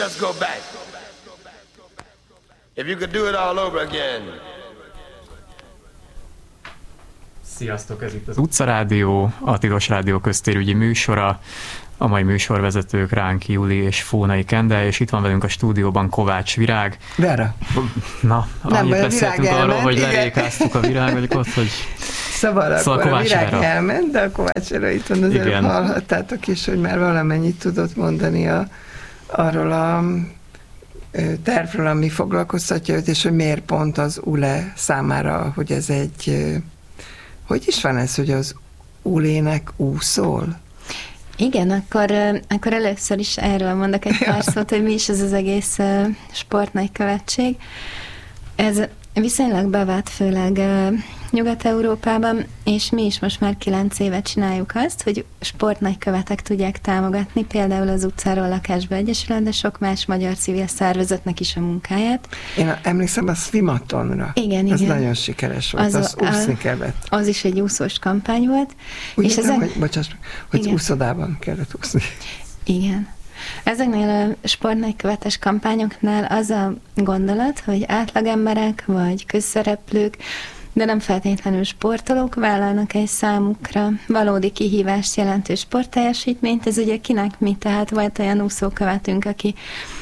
Let's go back. If you could do it all over again. Sziasztok, ez itt az Utcarádió, a Tilos Rádió köztérügyi műsora. A mai műsorvezetők Ránki Juli és Fónai Kende, és itt van velünk a stúdióban Kovács Virág. Vera. Na, annyit beszéltünk arról, hogy lerékáztuk a virágot, hogy... Szóval akkor a Virág elment, de a Kovács Vera itt van, azért hallhattátok is, hogy már valamennyit tudott mondani arról a tervről, ami foglalkoztatja őt, és hogy miért pont az ULE számára, hogy ez egy... Hogy is van ez, hogy az ULE-nek úszol? Igen, akkor először is erről mondok egy pár szót, hogy mi is ez az egész sportnagykövetség. Ez viszonylag bevált, főleg Nyugat-Európában, és mi is most már 9 éve csináljuk azt, hogy sportnagykövetek tudják támogatni, például az Utcáról Lakásba Egyesület, de sok más magyar civil szervezetnek is a munkáját. Én emlékszem a Swimatonra. Igen. Ez nagyon sikeres volt, az úszni kellett. Az is egy úszós kampány volt. Úgy és értem, hogy úszodában kellett úszni. Igen. Ezeknél a sportnagykövetes kampányoknál az a gondolat, hogy átlagemberek vagy közszereplők, de nem feltétlenül sportolók vállalnak egy számukra valódi kihívást jelentő sportteljesítményt. Ez ugye kinek mi, tehát volt olyan úszókövetünk, aki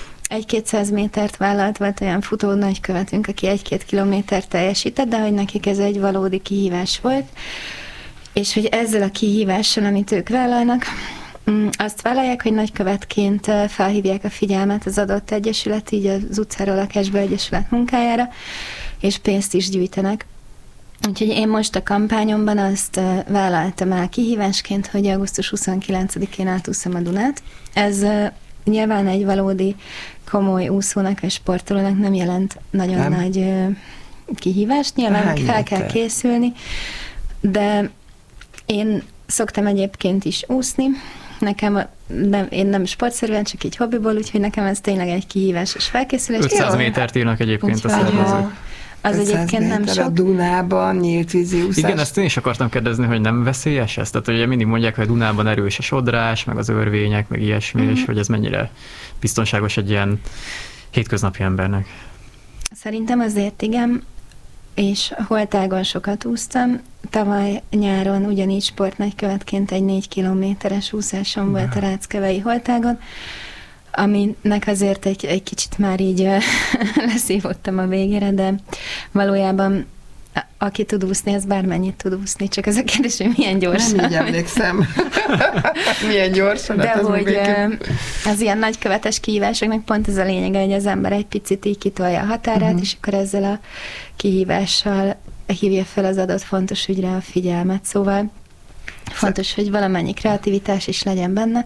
1-200 métert vállalt, volt olyan futó nagykövetünk, aki 1-2 kilométert teljesített, de hogy nekik ez egy valódi kihívás volt, és hogy ezzel a kihívással, amit ők vállalnak, azt vállalják, hogy nagykövetként felhívják a figyelmet az adott egyesület, így az Utcáról Lakásba Egyesület munkájára, és pénzt is gyűjtenek. Úgyhogy én most a kampányomban azt vállaltam el kihívásként, hogy augusztus 29-én átúszom a Dunát. Ez nyilván egy valódi komoly úszónak és sportolónak nem jelent nagyon nagy kihívást, nyilván fel kell készülni, de én szoktam egyébként is úszni, én nem sportszerűen, csak így hobbiból, úgyhogy nekem ez tényleg egy kihívás és felkészülés. 500 métert írnak egyébként a szervezők. Az egyébként nem sok. A Dunában nyílt vízi úszás. Igen, ezt én is akartam kérdezni, hogy nem veszélyes ez? Tehát ugye mindig mondják, hogy a Dunában erős a sodrás, meg az örvények, meg ilyesmi, és hogy ez mennyire biztonságos egy ilyen hétköznapi embernek. Szerintem azért igen, és holtágon sokat úsztam. Tavaly nyáron ugyanígy sportnagykövetként egy 4 kilométeres úszásom volt a Ráckevei holtágon, aminek azért egy kicsit már így leszívottam a végére, de valójában aki tud úszni, az bármennyit tud úszni, csak az a kérdés, hogy milyen gyorsan. Nem így emlékszem. Milyen gyorsan. De hogy az ilyen nagykövetes kihívásoknak pont ez a lényege, hogy az ember egy picit így kitolja a határát, és akkor ezzel a kihívással hívja fel az adott fontos ügyre a figyelmet. Szóval fontos, hogy valamennyi kreativitás is legyen benne,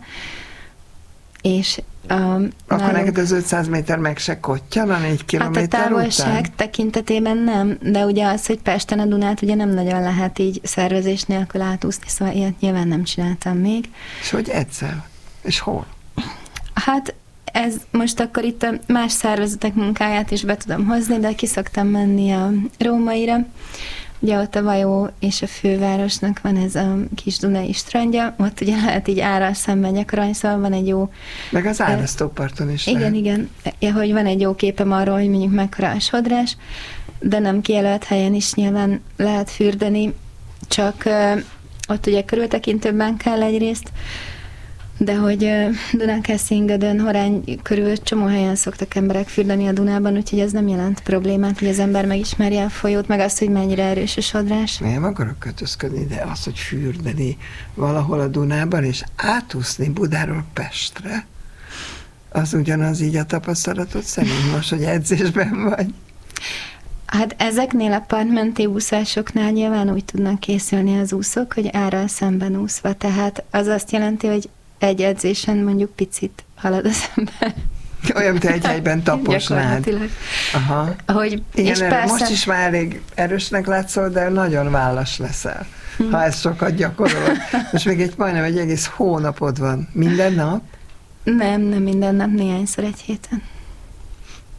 és akkor neked az 500 méter meg se kottyan a 4 kilométer után? Hát a távolság tekintetében nem, de ugye az, hogy Pesten a Dunát ugye nem nagyon lehet így szervezés nélkül átúszni, szóval ilyet nyilván nem csináltam még. És hogy egyszer? És hol? Hát ez most akkor itt a más szervezetek munkáját is be tudom hozni, de ki szoktam menni a Rómaira. Ugye ott a Vajó és a fővárosnak van ez a kis Dunai strandja, ott ugye lehet így árral szemben gyakorolni, szóval van egy jó... Meg az árasztóparton is lehet. Igen, hogy van egy jó képem arról, hogy mondjuk mekkora a sodrás, de nem kijelölt helyen is nyilván lehet fürdeni, csak ott ugye körültekintőbben kell egyrészt, de hogy Dunakeszingödön, Horány körül csomó helyen szoktak emberek fürdeni a Dunában, úgyhogy ez nem jelent problémát, hogy az ember megismerje a folyót, meg azt, hogy mennyire erős a sodrás. Nem akarok kötözködni, de az, hogy fürdeni valahol a Dunában, és átúszni Budáról Pestre, az ugyanaz így a tapasztalatod szerint most, hogy edzésben vagy? Hát ezeknél a partmenti úszásoknál nyilván úgy tudnak készülni az úszók, hogy árral szemben úszva, tehát az azt jelenti, hogy egy edzésen mondjuk picit halad az ember. Olyan, mint egy helyben taposnád. Aha. Hogy, igen, és persze... most is már elég erősnek látszol, de nagyon vállas leszel, ha ezt sokat gyakorol. Most még majdnem egy egész hónapod van. Minden nap? Nem minden nap, néhányszor egy héten.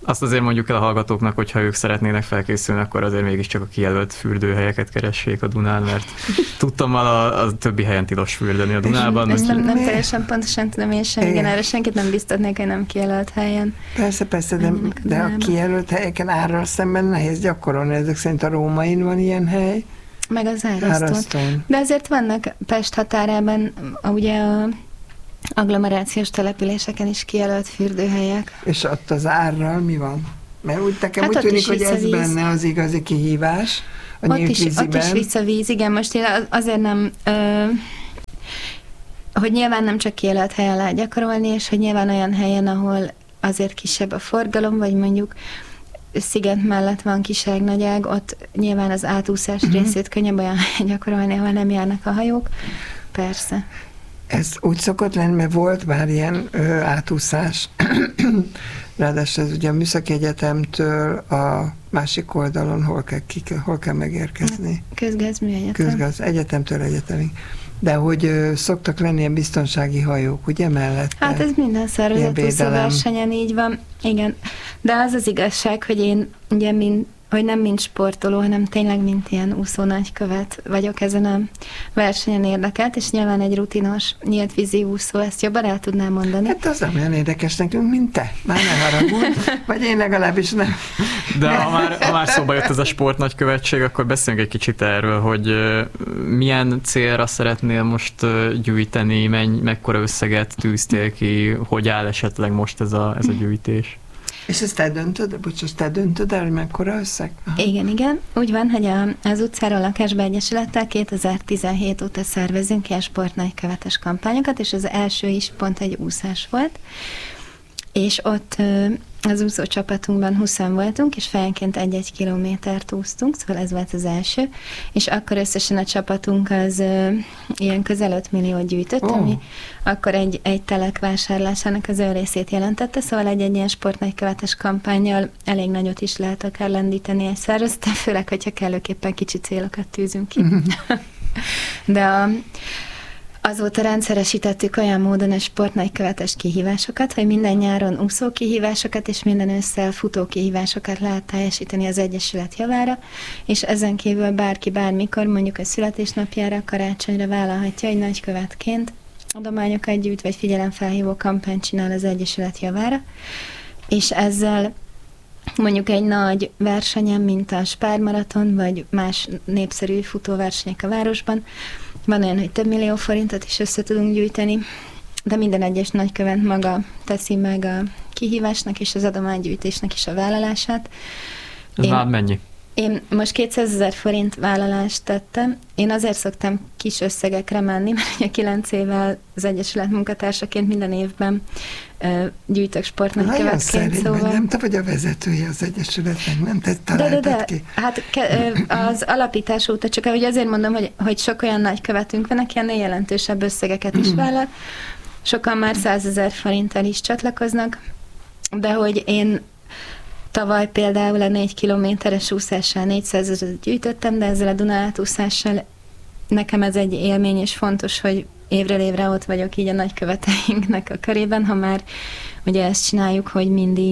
Azt azért mondjuk el a hallgatóknak, hogyha ők szeretnének felkészülni, akkor azért mégiscsak a kijelölt fürdőhelyeket keressék a Dunán, mert tudtam a többi helyen tilos fürdeni a Dunában. Ezt nem teljesen pontosan tudom én sem, igen, erre senkit nem biztatnék, hogy nem kijelölt helyen. Persze, de a kijelölt helyeken árral szemben nehéz gyakorolni, ezek szerint a Rómain van ilyen hely. Meg az Árasztón. De azért vannak Pest határában, ugye a agglomerációs településeken is kijelölt fürdőhelyek. És ott az árral mi van? Mert úgy nekem úgy tűnik, hogy ez benne az igazi kihívás a nyílt víziben. Ott is visszavíz, igen. Most én azért nem... hogy nyilván nem csak kijelölt helyen lehet gyakorolni, és hogy nyilván olyan helyen, ahol azért kisebb a forgalom, vagy mondjuk sziget mellett van Kiság-Nagyág, ott nyilván az átúszás részét könnyebb olyan helyen gyakorolni, ahol nem járnak a hajók. Persze. Ez úgy szokott lenni, mert volt már ilyen átúszás. Ráadásul ez ugye a Műszaki Egyetemtől a másik oldalon hol kell megérkezni? Közgázműegyetem. Közgáz egyetemtől egyetemig. De hogy szoktak lenni ilyen biztonsági hajók, ugye mellett? Hát ez minden szervezetúszó versenyen így van. Igen. De az az igazság, hogy én ugye hogy nem mint sportoló, hanem tényleg mint ilyen úszó nagykövet vagyok ezen a versenyen érdekelt, és nyilván egy rutinos nyílt vízi úszó, ezt jobban el tudnám mondani. Hát az nem olyan érdekes nekünk, mint te. Már ne haragudj, vagy én legalábbis nem. De ha már szóba jött ez a sportnagykövetség, akkor beszéljünk egy kicsit erről, hogy milyen célra szeretnél most gyűjteni, mekkora összeget tűztél ki, hogy áll esetleg most ez a gyűjtés? És ezt te döntöd el, hogy mekkora összeg? Aha. Igen. Úgy van, hogy az Utcáról Lakásba Egyesülettel 2017 óta szervezünk ilyen sportnagykövetes kampányokat, és az első is pont egy úszás volt. És ott az úszó csapatunkban 20-an voltunk, és fejenként 1-1 kilométert úsztunk, szóval ez volt az első. És akkor összesen a csapatunk az ilyen közel 5 milliót gyűjtött, ami akkor egy telek vásárlásának az ő részét jelentette, szóval egy ilyen sportnagykövetes kampánnyal elég nagyot is lehet akár lendíteni egy száraz, főleg, hogyha kellőképpen kicsi célokat tűzünk ki. De azóta rendszeresítettük olyan módon a sportnagykövetes kihívásokat, hogy minden nyáron úszó kihívásokat és minden ősszel futó kihívásokat lehet teljesíteni az Egyesület javára, és ezen kívül bárki bármikor, mondjuk a születésnapjára, karácsonyra vállalhatja, hogy nagykövetként adományokat gyűjt, vagy figyelemfelhívó kampányt csinál az Egyesület javára, és ezzel mondjuk egy nagy versenyen, mint a Spár maraton, vagy más népszerű futóversenyek a városban, van olyan, hogy több millió forintot is össze tudunk gyűjteni, de minden egyes nagykövet maga teszi meg a kihívásnak és az adománygyűjtésnek is a vállalását. Ez már mennyi? Én most 200 000 forint vállalást tettem. Én azért szoktam kis összegekre menni, mert ugye 9 évvel az Egyesület munkatársaként minden évben gyűjtök sportnagykövetként. Szóval... Nem te vagy a vezetője az Egyesületnek, nem te találtad ki? Hát az alapítás óta, csak azért mondom, hogy sok olyan nagykövetünk van, aki ennél jelentősebb összegeket is vállal. Sokan már 100 000 forinttal is csatlakoznak, de hogy én tavaly például a 4 kilométeres úszással 400 000 gyűjtöttem, de ezzel a Duna átúszással nekem ez egy élmény, és fontos, hogy évről évre ott vagyok így a nagyköveteinknek a körében, ha már ugye ezt csináljuk, hogy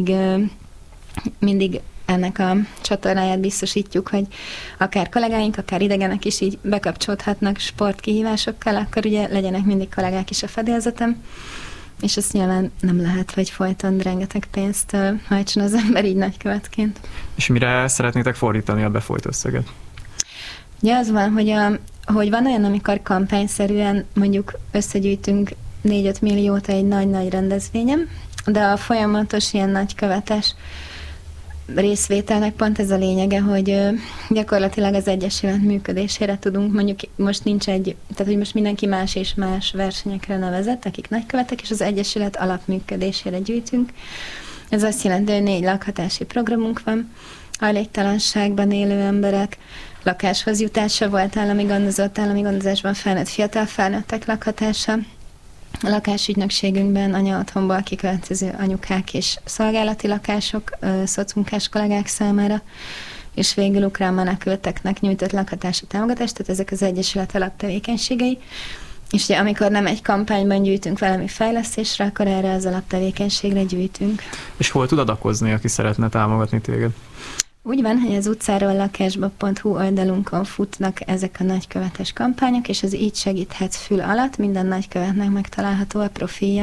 mindig ennek a csatornáját biztosítjuk, hogy akár kollégáink, akár idegenek is így bekapcsolódhatnak sportkihívásokkal, akkor ugye legyenek mindig kollégák is a fedélzetem, és azt nyilván nem lehet, hogy folyton rengeteg pénzt hajtson az ember így nagykövetként. És mire szeretnétek fordítani a befolyt összeget? Ugye az van, hogy van olyan, amikor kampányszerűen mondjuk összegyűjtünk 4-5 milliót egy nagy-nagy rendezvényen, de a folyamatos ilyen nagykövetes részvételnek pont ez a lényege, hogy gyakorlatilag az Egyesület működésére tudunk, mondjuk most tehát hogy most mindenki más és más versenyekre nevezett, akik nagykövetek, és az Egyesület alapműködésére gyűjtünk. Ez azt jelenti, hogy 4 lakhatási programunk van, hajléktalanságban élő emberek, lakáshoz jutása, volt állami gondozásban felnőtt fiatal felnőttek lakhatása, a lakásügynökségünkben anyaotthonból kiköltöző anyukák és szolgálati lakások szocmunkás kollégák számára, és végül ukrán menekülteknek nyújtott lakhatási támogatást, tehát ezek az Egyesület alaptevékenységei. És ugye amikor nem egy kampányban gyűjtünk valami fejlesztésre, akkor erre az alaptevékenységre gyűjtünk. És hol tud adakozni, aki szeretne támogatni téged? Úgy van, hogy az utcáról lakásba.hu oldalunkon futnak ezek a nagykövetes kampányok, és az így segíthetsz fül alatt minden nagykövetnek megtalálható a profilja.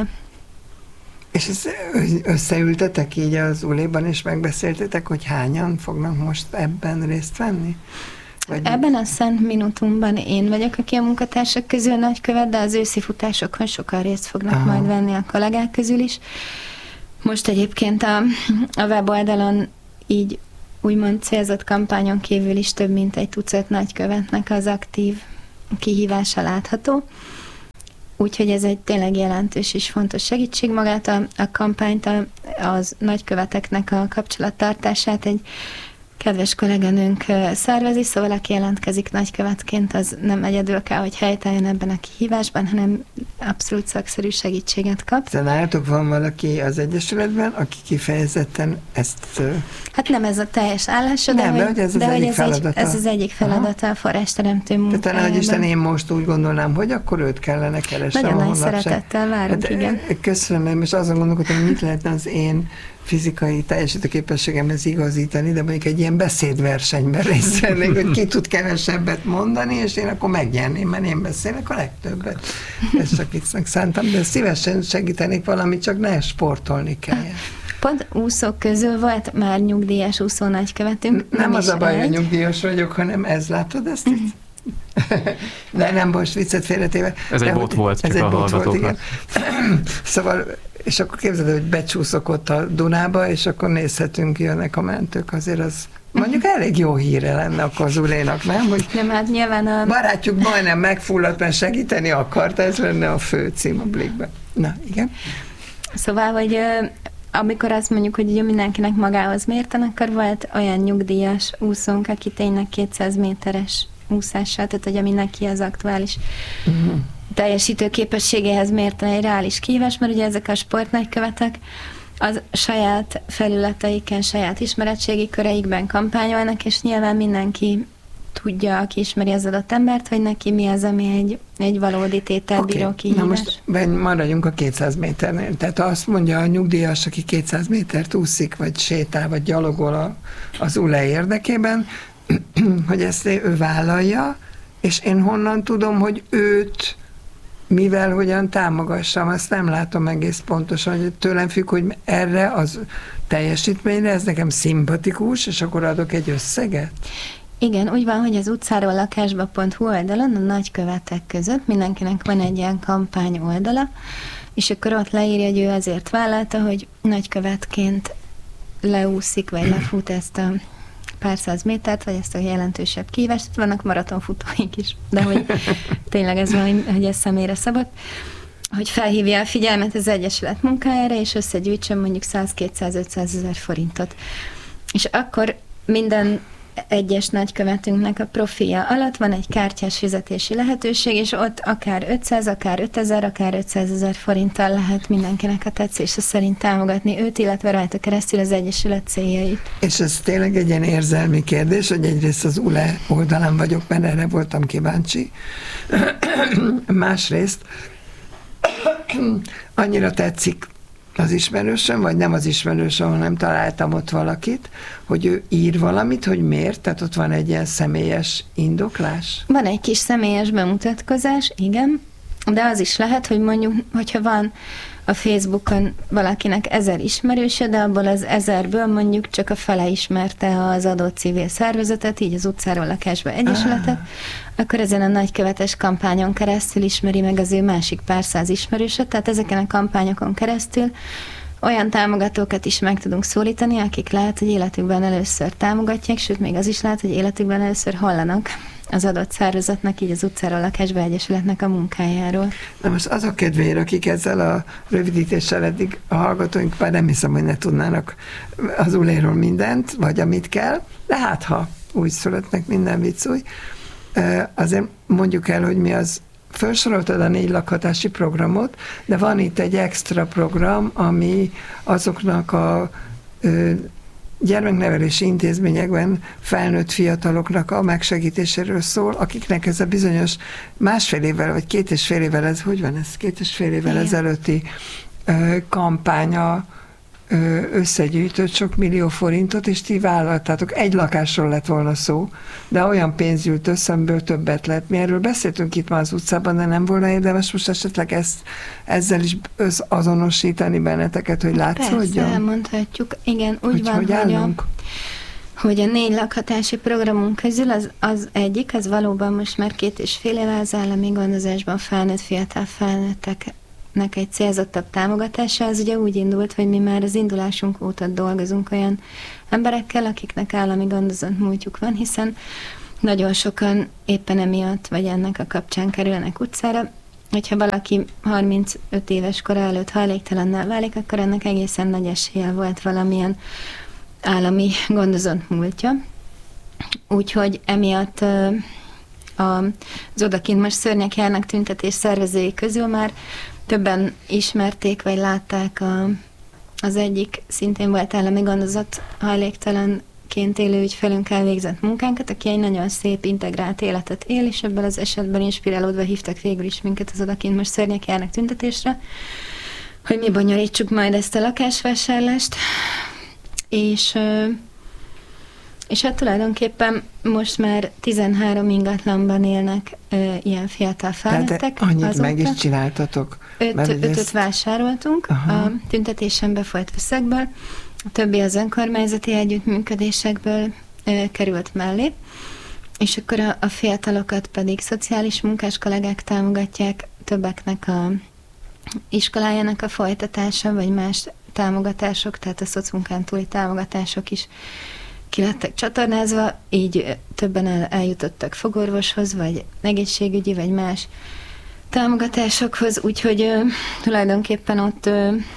És ezt összeültetek így az uléban, és megbeszéltetek, hogy hányan fognak most ebben részt venni? Vagy... Ebben a Szent Minutumban én vagyok, aki a munkatársak közül nagykövet, de az őszi futásokon sokan részt fognak majd venni a kollégák közül is. Most egyébként a weboldalon így úgymond célzott kampányon kívül is több mint egy tucat nagykövetnek az aktív kihívása látható. Úgyhogy ez egy tényleg jelentős és fontos segítség. Magát a kampányt, az nagyköveteknek a kapcsolattartását egy kedves kolléganőnk szervezi, szóval aki jelentkezik nagykövetként, az nem egyedül kell, hogy helytálljon ebben a kihívásban, hanem abszolút szakszerű segítséget kap. De nálatok van valaki az Egyesületben, aki kifejezetten ezt... Hát nem ez a teljes állása, de hogy ez az egyik feladata. Ez az egyik feladata a forrásteremtő munkájában. Tehát hogy Isten, én most úgy gondolnám, hogy akkor őt kellene keresnem. Nagyon nagy szeretettel várunk, hát, igen. Köszönöm, és azon gondolkodtam, hogy mit lehetne az én fizikai teljesítőképességemhez igazítani, de mondjuk egy ilyen beszédversenyben részt vennék, hogy ki tud kevesebbet mondani, és én akkor megnyerném, mert én beszélek a legtöbbet. Ezt csak viccnek szántam, de szívesen segítenék valamit, csak ne sportolni kell. Pont úszók közül volt már nyugdíjas úszó nagykövetünk. Nem az a baj, hogy nyugdíjas vagyok, hanem ez, látod ezt itt? De nem, most viccet félretéve. Ez egy bot volt, csak a hallgatóknak. Szóval, és akkor képzeld, hogy becsúszok ott a Dunába, és akkor nézhetünk, jönnek a mentők, azért az mondjuk elég jó híre lenne akkor az Ulénak, nem? Hogy nem, hát nyilván a... barátjuk majdnem megfulladt, mert segíteni akart, ez lenne a fő cím a Blikben. Na, igen. Szóval, hogy amikor azt mondjuk, hogy ugye mindenkinek magához mérten, akkor volt olyan nyugdíjas úszónk, aki tényleg 200 méteres úszással, tehát hogy ami neki az aktuális teljesítő képességéhez mérten egy reális kihívás, mert ugye ezek a sportnagykövetek az saját felületeiken, saját ismeretségi köreikben kampányolnak, és nyilván mindenki tudja, aki ismeri az adott embert, hogy neki mi az, ami egy valódi tételbíró kihívás. Na most maradjunk a 200 méternél. Tehát azt mondja a nyugdíjas, aki 200 métert úszik, vagy sétál, vagy gyalogol az ULE érdekében, hogy ezt ő vállalja, és én honnan tudom, hogy őt mivel hogyan támogassam, azt nem látom egész pontosan, hogy tőlem függ, hogy erre az teljesítményre, ez nekem szimpatikus, és akkor adok egy összeget? Igen, úgy van, hogy az utcáról lakásba.hu oldalon a nagykövetek között mindenkinek van egy ilyen kampány oldala, és akkor ott leírja, hogy ő azért vállalta, hogy nagykövetként leúszik, vagy lefut ezt a pár száz métert, vagy ezt a jelentősebb kihívást. Vannak maratonfutóink is, de hogy tényleg ez van, hogy ez személyre szabott, hogy felhívja a figyelmet az Egyesület munkájára, és összegyűjtsön mondjuk 100-200-500 ezer forintot. És akkor minden egyes nagykövetünknek a profilja alatt van egy kártyás fizetési lehetőség, és ott akár 500, akár 5000, akár 500 ezer forinttal lehet mindenkinek a tetszése szerint támogatni őt, illetve rajta keresztül az Egyesület céljait. És ez tényleg egy ilyen érzelmi kérdés, hogy egyrészt az ULE oldalán vagyok, mert erre voltam kíváncsi. Másrészt annyira tetszik az ismerősöm, vagy nem az ismerősöm, hanem találtam ott valakit, hogy ő ír valamit, hogy miért, tehát ott van egy ilyen személyes indoklás. Van egy kis személyes bemutatkozás, igen, de az is lehet, hogy mondjuk, hogyha van a Facebookon valakinek 1000 ismerőse, de abból az 1000-ből mondjuk csak a fele ismerte az adott civil szervezetet, így az utcáról lakásba egyesületet, akkor ezen a nagykövetes kampányon keresztül ismeri meg az ő másik pár száz ismerőset, tehát ezeken a kampányokon keresztül olyan támogatókat is meg tudunk szólítani, akik lehet, hogy életükben először támogatják, sőt, még az is lehet, hogy életükben először hallanak az adott szervezetnek, így az utcáról lakásba egyesületnek a munkájáról. Na most azok kedvéért, akik ezzel a rövidítéssel eddig a hallgatóink már nem hiszem, hogy ne tudnának az ULE-ról mindent, vagy amit kell, de hát ha úgy születnek, minden vicc új, azért mondjuk el, hogy mi az. Felsoroltad a 4 lakhatási programot, de van itt egy extra program, ami azoknak a gyermeknevelési intézményekben felnőtt fiataloknak a megsegítéséről szól, akiknek ez a bizonyos 1,5 évvel, vagy 2,5 évvel, ez hogy van ez? 2,5 évvel ezelőtti kampánya összegyűjtött sok millió forintot, és ti vállaltátok, egy lakásról lett volna szó, de olyan pénz gyűlt össze, amiből többet lett. Mi erről beszéltünk itt ma az utcában, de nem volna érdemes most esetleg ezzel is azonosítani benneteket, hogy látszódjon? Persze, elmondhatjuk. Igen, úgy van, hogy a 4 lakhatási programunk közül az egyik, az valóban most már 2,5 éve az állami gondozásban felnőtt fiatal felnőtteknek egy célzottabb támogatása. Az ugye úgy indult, hogy mi már az indulásunk óta dolgozunk olyan emberekkel, akiknek állami gondozott múltjuk van, hiszen nagyon sokan éppen emiatt, vagy ennek a kapcsán kerülnek utcára. Hogyha valaki 35 éves kora előtt hajléktalanná válik, akkor ennek egészen nagy esélye volt valamilyen állami gondozott múltja. Úgyhogy emiatt az odakint most szörnyek járnak tüntetés szervezői közül már többen ismerték, vagy látták az egyik szintén volt állami gondozott hajléktalanként élő ügyfelünkkel végzett munkánkat, aki egy nagyon szép integrált életet él, és ebből az esetben inspirálódva hívtak végül is minket az odakint most szörnyek járnak tüntetésre, hogy mi bonyolítsuk majd ezt a lakásvásárlást, és hát tulajdonképpen most már 13 ingatlanban élnek ilyen fiatal felnőttek. Tehát annyit azóta meg is csináltatok? 5-öt vásároltunk a tüntetésen befolyt összegből, a többi az önkormányzati együttműködésekből került mellé, és akkor a fiatalokat pedig szociális munkás kollégák támogatják, többeknek a iskolájának a folytatása, vagy más támogatások, tehát a szocmunkán túli támogatások is ki lettek csatornázva, így többen eljutottak fogorvoshoz, vagy egészségügyi, vagy más támogatásokhoz, úgyhogy tulajdonképpen ott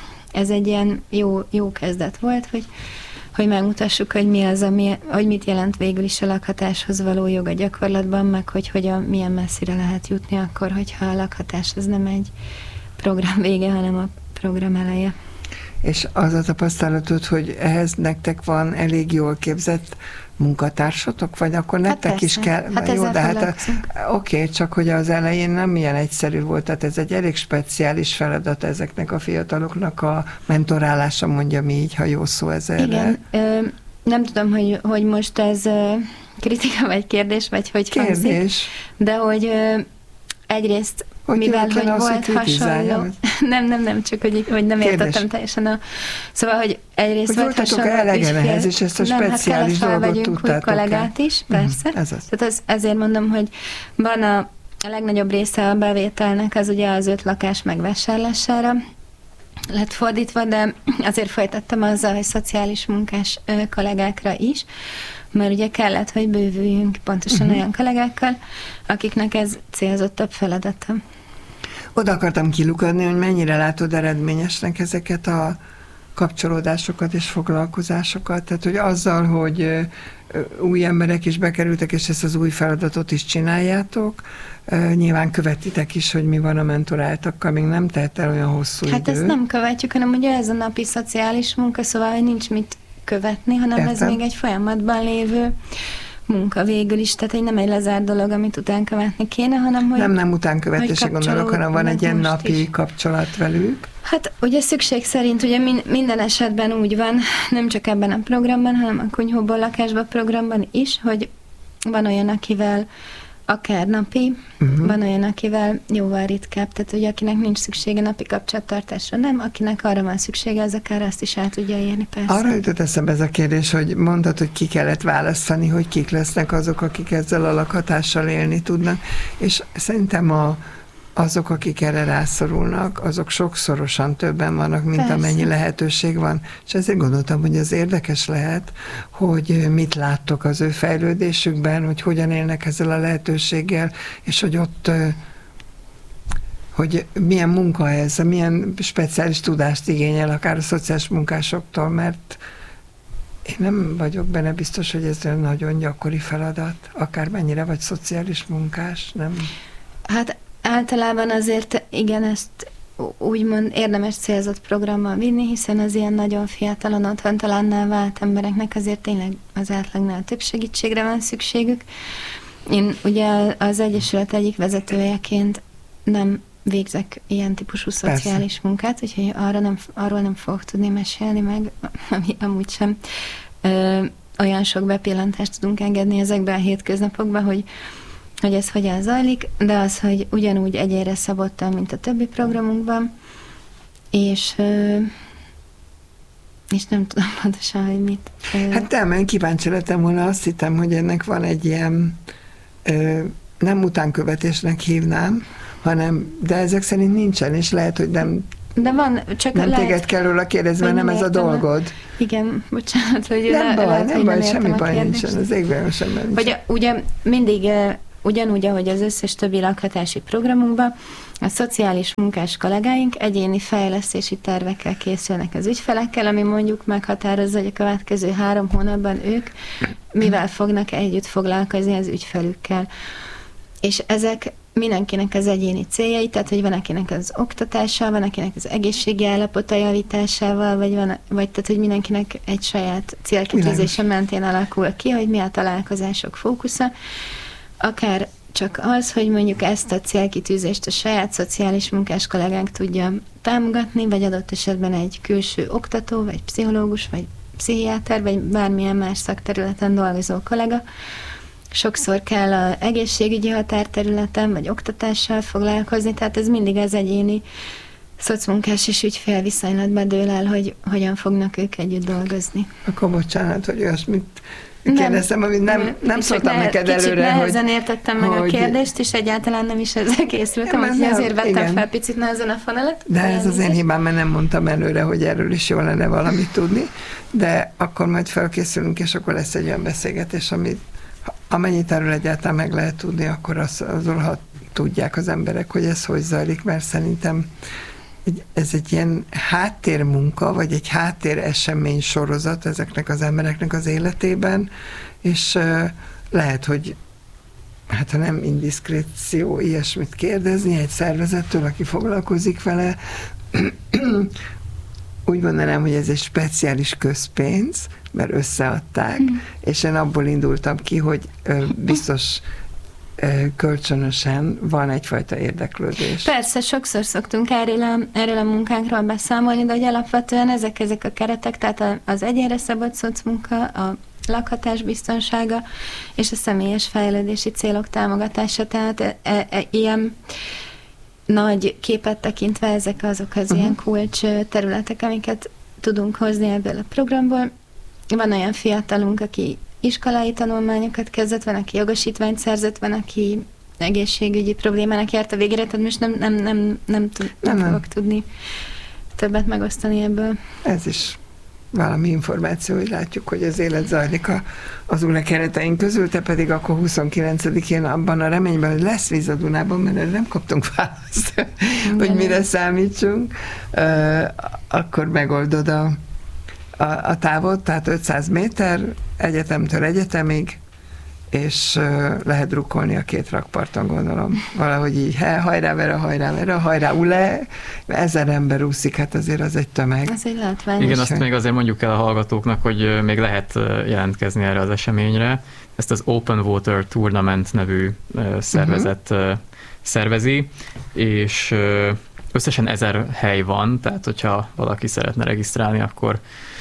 ez egy ilyen jó kezdet volt, hogy megmutassuk, hogy mi az, hogy mit jelent végül is a lakhatáshoz való jog a gyakorlatban, meg hogy milyen messzire lehet jutni akkor, hogyha a lakhatás az nem egy program vége, hanem a program eleje. És az a tapasztalatod, hogy ehhez nektek van elég jól képzett munkatársatok, vagy akkor nektek hát is kell... Hát jó, de oké, csak hogy az elején nem ilyen egyszerű volt, tehát ez egy elég speciális feladat ezeknek a fiataloknak a mentorálása, mondjam így, ha jó szó ez erre. Igen, nem tudom, hogy most ez kritika vagy kérdés, vagy hogy hangzik, de hogy egyrészt mivel, hogy volt hasonló... Nem, csak hogy nem értettem teljesen Szóval, hogy egyrészt hogy volt hasonló elegen ehhez, és ezt a speciális dolgot tudtátok kollégát is, persze. Tehát ezért mondom, hogy van a legnagyobb része a bevételnek, az ugye az 5 lakás megvásárlására lett fordítva, de azért folytattam azzal, hogy szociális munkás kollégákra is, mert ugye kellett, hogy bővüljünk pontosan olyan kollégákkal, akiknek ez célzottabb feladata. Oda akartam kilukadni, hogy mennyire látod eredményesnek ezeket a kapcsolódásokat és foglalkozásokat, tehát hogy azzal, hogy új emberek is bekerültek, és ezt az új feladatot is csináljátok, nyilván követitek is, hogy mi van a mentoráltakkal, még nem telt el olyan hosszú idő. Hát ezt nem követjük, hanem ugye ez a napi szociális munka, szóval hogy nincs mit követni, hanem értem. Ez még egy folyamatban lévő munka végül is, tehát nem egy lezárt dolog, amit után követni kéne, hanem hogy... Nem utánkövetésre gondolok, hanem van egy ilyen napi kapcsolat velük. Hát ugye szükség szerint ugye minden esetben úgy van, nem csak ebben a programban, hanem a Kunyhóból lakásba programban is, hogy van olyan, akivel akár napi, van olyan, akivel jóval ritkább, tehát ugye akinek nincs szüksége napi kapcsolattartásra, nem, akinek arra van szüksége, az akár azt is el tudja érni, persze. Arra jutott eszembe ez a kérdés, hogy mondtad, hogy ki kellett választani, hogy kik lesznek azok, akik ezzel a lakhatással élni tudnak, és szerintem azok, akik erre rászorulnak, azok sokszorosan többen vannak, mint persze. Amennyi lehetőség van. És ezért gondoltam, hogy ez érdekes lehet, hogy mit láttok az ő fejlődésükben, hogy hogyan élnek ezzel a lehetőséggel, és hogy ott hogy milyen munka ez, milyen speciális tudást igényel akár a szociális munkásoktól, mert én nem vagyok benne biztos, hogy ez nagyon gyakori feladat, akár mennyire vagy szociális munkás, nem? Hát általában azért igen, ezt úgymond érdemes célzott programmal vinni, hiszen az ilyen nagyon fiatalon otthontalannál vált embereknek azért tényleg az átlagnál több segítségre van szükségük. Én ugye az Egyesület egyik vezetőjeként nem végzek ilyen típusú szociális munkát, úgyhogy arról nem fogok tudni mesélni meg, ami amúgy sem olyan sok bepillantást tudunk engedni ezekben a hétköznapokban, hogy ez hogyan zajlik, de az, hogy ugyanúgy egyére szabottan, mint a többi programunkban, és nem tudom pontosan, hogy mit. Hát nem, kíváncsi lettem volna, azt hittem, hogy ennek van egy ilyen, nem utánkövetésnek hívnám, de ezek szerint nincsen, és lehet, hogy nem. De van, csak nem téged kell róla kérdezni, mert nem ez a dolgod. Igen, bocsánat, hogy nem baj, semmi baj nincsen, az égben sem nincsen. Hogy ugye mindig ugyanúgy, ahogy az összes többi lakhatási programunkban, a szociális munkás kollégáink egyéni fejlesztési tervekkel készülnek az ügyfelekkel, ami mondjuk meghatározza, hogy a következő 3 hónapban ők mivel fognak együtt foglalkozni az ügyfelükkel. És ezek mindenkinek az egyéni céljai, tehát hogy van akinek az oktatással, van akinek az egészségi állapota javításával, vagy tehát, hogy mindenkinek egy saját célkitűzése mentén alakul ki, hogy mi a találkozások fókusza. Akár csak az, hogy mondjuk ezt a célkitűzést a saját szociális munkás kollégánk tudja támogatni, vagy adott esetben egy külső oktató, vagy pszichológus, vagy pszichiáter, vagy bármilyen más szakterületen dolgozó kollega. Sokszor kell az egészségügyi határterületen, vagy oktatással foglalkozni, tehát ez mindig az egyéni szocmunkás és ügyfél viszonylatban dől el, hogy hogyan fognak ők együtt dolgozni. Akkor bocsánat, hogy olyasmit kérdeztem, amit nem szóltam neked előre, kicsit nehezen értettem meg a kérdést, és egyáltalán nem is ezzel készültem, hogy azért vettem fel picit nehezen a fonalat. De ez az én hibám, mert nem mondtam előre, hogy erről is jó lenne valamit tudni, de akkor majd felkészülünk, és akkor lesz egy olyan beszélgetés, amennyit erről egyáltalán meg lehet tudni, akkor azról, ha tudják az emberek, hogy ez hogy zajlik, mert szerintem ez egy ilyen háttérmunka, vagy egy háttéresemény sorozat ezeknek az embereknek az életében, és lehet, hogy hát ha nem indiszkréció ilyesmit kérdezni egy szervezettől, aki foglalkozik vele, úgy mondanám, hogy ez egy speciális közpénz, mert összeadták, és én abból indultam ki, hogy biztos kölcsönösen van egyfajta érdeklődés. Persze, sokszor szoktunk erről a munkánkról beszámolni, de hogy alapvetően ezek a keretek, tehát az egyénre szabott szocmunka, a lakhatás biztonsága és a személyes fejlődési célok támogatása, tehát ilyen nagy képet tekintve ezek azok az ilyen kulcs területek, amiket tudunk hozni ebből a programból. Van olyan fiatalunk, aki iskolai tanulmányokat kezdett, van, aki jogosítványt szerzett, van, aki egészségügyi problémának járt a végére, tehát most nem fogok tudni többet megosztani ebből. Ez is valami információ, hogy látjuk, hogy az élet zajlik az ULE kereteink közül, te pedig akkor 29-én abban a reményben, hogy lesz víz a Dunában, mert erre nem kaptunk választ, hogy mire számítsunk, akkor megoldod a távot, tehát 500 méter egyetemtől egyetemig, és lehet drukkolni a 2 rakparton, gondolom. Valahogy így, hajrá Vera, hajrá ULE, 1000 ember úszik, hát azért az egy tömeg. Ez egy látványos. Igen, azt még azért mondjuk el a hallgatóknak, hogy még lehet jelentkezni erre az eseményre. Ezt az Open Water Tournament nevű szervezet szervezi, és összesen 1000 hely van, tehát hogyha valaki szeretne regisztrálni, akkor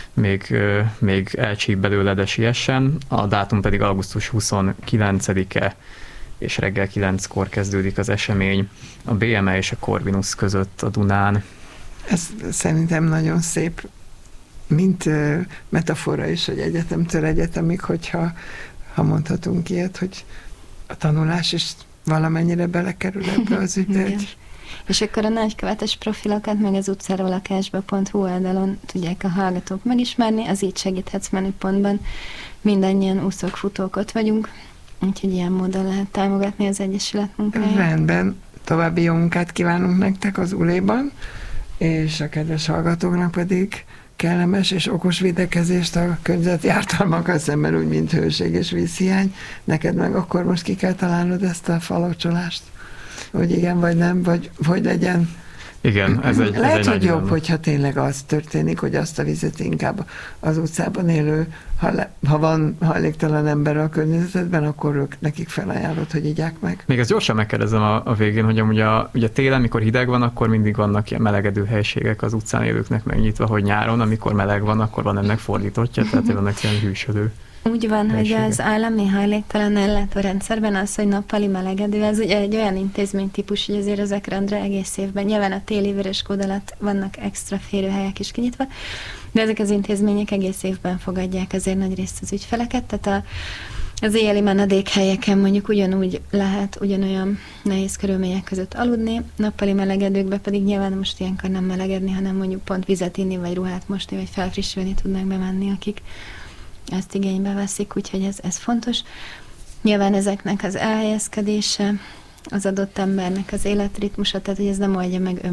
még elcsíp belőle, de siessen. A dátum pedig augusztus 29-e, és reggel 9-kor kezdődik az esemény a BME és a Corvinus között a Dunán. Ez szerintem nagyon szép, mint metafora is, hogy egyetemtől egyetemig, hogyha mondhatunk ilyet, hogy a tanulás is valamennyire belekerül ebbe az ügybe. És akkor a nagykövetes profilokat meg az utcárólakásba.hu oldalon tudják a hallgatók megismerni, az Így segíthetsz menüpontban mindannyian úszók, futók ott vagyunk, úgyhogy ilyen módon lehet támogatni az Egyesület munkáját. Rendben, további jó munkát kívánunk nektek az ULE-ban, és a kedves hallgatóknak pedig kellemes és okos védekezést a környezeti ártalmakkal szemben, úgy, mint hőség és vízhiány. Neked meg akkor most ki kell találnod ezt a falocsolást, hogy igen vagy nem, vagy hogy legyen. Igen, ez egy lehet, hogy jobb, dilemma. hogyha tényleg az történik, hogy azt a vizet inkább az utcában élő, ha van hajléktalan ember a környezetben, akkor nekik felajánlott, hogy igyák meg. Még ezt gyorsan megkérdezem a végén, hogy amúgy ugye télen, mikor hideg van, akkor mindig vannak ilyen melegedő helységek az utcán élőknek megnyitva, hogy nyáron, amikor meleg van, akkor van ennek fordítottja, tehát vannak ilyen hűsödő. Úgy van, helységek. hogy az állami hajléktalan ellátórendszerben az, hogy nappali melegedő, ez ugye egy olyan intézménytípus, hogy azért ezek rendre egész évben, nyilván a téli vöröskód alatt vannak extra férőhelyek is kinyitva, de ezek az intézmények egész évben fogadják azért nagy részt az ügyfeleket, tehát az éjjeli menedékhelyeken mondjuk ugyanúgy lehet ugyanolyan nehéz körülmények között aludni, nappali melegedőkbe pedig nyilván most ilyenkor nem melegedni, hanem mondjuk pont vizet inni, vagy ruhát mosni, vagy felfrissülni tudnak bemenni, akik ezt igénybe veszik, úgyhogy ez fontos. Nyilván ezeknek az elhelyezkedése, az adott embernek az életritmusa, tehát hogy ez nem oldja meg